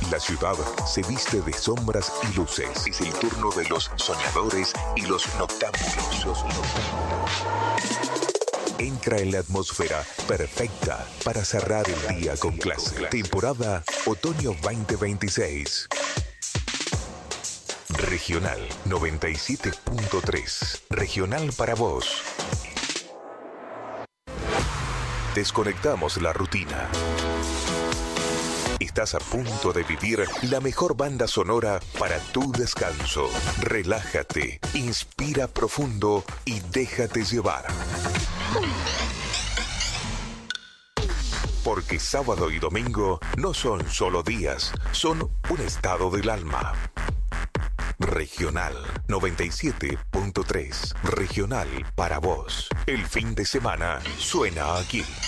La ciudad se viste de sombras y luces. Es el turno de los soñadores y los noctámbulos. Entra en la atmósfera perfecta para cerrar el día con clase. Temporada Otoño 2026. Regional 97.3. Regional para vos. Desconectamos la rutina. Estás a punto de vivir la mejor banda sonora para tu descanso. Relájate, inspira profundo y déjate llevar. Porque sábado y domingo no son solo días, son un estado del alma. Regional 97.3. Regional para vos. El fin de semana suena aquí.